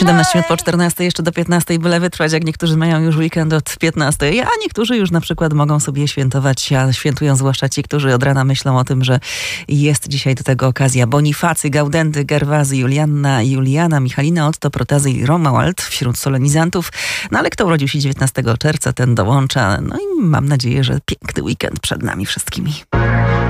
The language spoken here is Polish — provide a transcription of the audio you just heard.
17 minut po 14, jeszcze do 15 byle wytrwać, jak niektórzy mają już weekend od 15, a niektórzy już na przykład mogą sobie świętować, a świętują zwłaszcza ci, którzy od rana myślą o tym, że jest dzisiaj do tego okazja. Bonifacy, Gaudenty, Gerwazy, Julianna, Juliana, Michalina, Otto, Protazy i Romuald wśród solenizantów. No ale kto urodził się 19 czerwca, ten dołącza. No i mam nadzieję, że piękny weekend przed nami wszystkimi.